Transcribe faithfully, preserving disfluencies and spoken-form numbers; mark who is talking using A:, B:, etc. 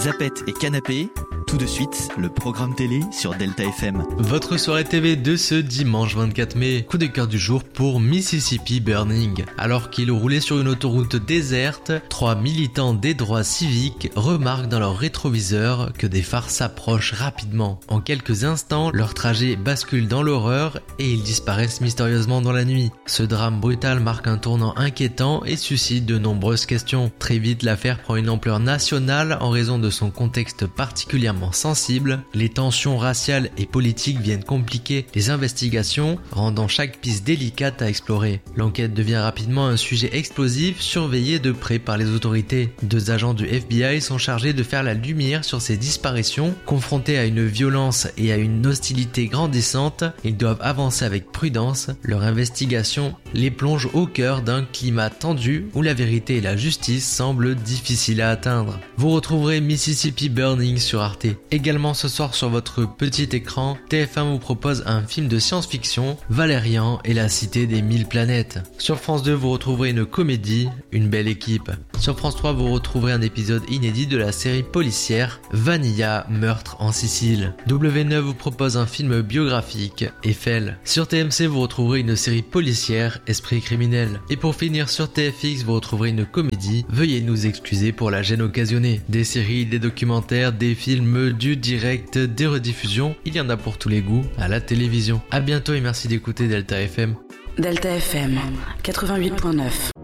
A: Zapette et Canapé, tout de suite, le programme télé sur Delta F M.
B: Votre soirée T V de ce dimanche vingt-quatre mai. Coup de cœur du jour pour Mississippi Burning. Alors qu'il roulait sur une autoroute déserte, trois militants des droits civiques remarquent dans leur rétroviseur que des phares s'approchent rapidement. En quelques instants, leur trajet bascule dans l'horreur et ils disparaissent mystérieusement dans la nuit. Ce drame brutal marque un tournant inquiétant et suscite de nombreuses questions. Très vite, l'affaire prend une ampleur nationale en raison de son contexte particulièrement sensible. Les tensions raciales et politiques viennent compliquer les investigations, rendant chaque piste délicate à explorer. L'enquête devient rapidement un sujet explosif, surveillé de près par les autorités. Deux agents du F B I sont chargés de faire la lumière sur ces disparitions. Confrontés à une violence et à une hostilité grandissante, ils doivent avancer avec prudence. Leur investigation les plonge au cœur d'un climat tendu où la vérité et la justice semblent difficiles à atteindre. Vous retrouverez Mississippi Burning sur Arte. Également ce soir sur votre petit écran, T F un vous propose un film de science-fiction, Valérian et la cité des mille planètes. Sur France deux, vous retrouverez une comédie, Une belle équipe. Sur France trois, vous retrouverez un épisode inédit de la série policière, Vanilla, meurtre en Sicile. W neuf vous propose un film biographique, Eiffel. Sur T M C, vous retrouverez une série policière, Esprit criminel. Et pour finir, sur T F X, vous retrouverez une comédie, Veuillez nous excuser pour la gêne occasionnée. Des séries, des documentaires, des films, du direct, des rediffusions, il y en a pour tous les goûts à la télévision. A bientôt et merci d'écouter Delta F M.
C: Delta F M quatre-vingt-huit virgule neuf.